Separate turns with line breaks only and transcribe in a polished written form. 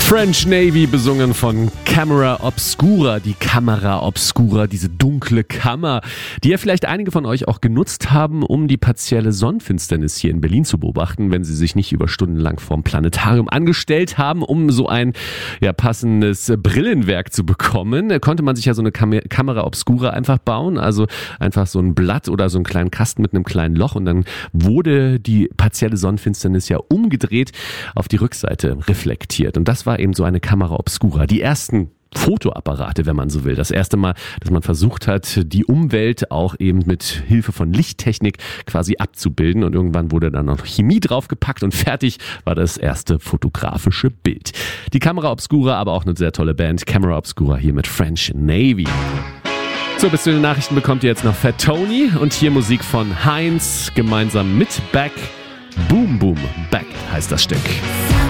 French Navy, besungen von Camera Obscura, die Kamera Obscura, diese dunkle Kammer, die ja vielleicht einige von euch auch genutzt haben, um die partielle Sonnenfinsternis hier in Berlin zu beobachten, wenn sie sich nicht über stundenlang vorm Planetarium angestellt haben, um so ein passendes Brillenwerk zu bekommen. Konnte man sich ja so eine Kamera Obscura einfach bauen, also einfach so ein Blatt oder so einen kleinen Kasten mit einem kleinen Loch, und dann wurde die partielle Sonnenfinsternis ja umgedreht auf die Rückseite reflektiert, und das war eben so eine Kamera Obscura. Die ersten Fotoapparate, wenn man so will. Das erste Mal, dass man versucht hat, die Umwelt auch eben mit Hilfe von Lichttechnik quasi abzubilden, und irgendwann wurde dann noch Chemie draufgepackt und fertig war das erste fotografische Bild. Die Kamera Obscura, aber auch eine sehr tolle Band, Camera Obscura hier mit French Navy. So, bis zu den Nachrichten bekommt ihr jetzt noch Fat Tony und hier Musik von Heinz gemeinsam mit Beck. Boom Boom Back heißt das Stück.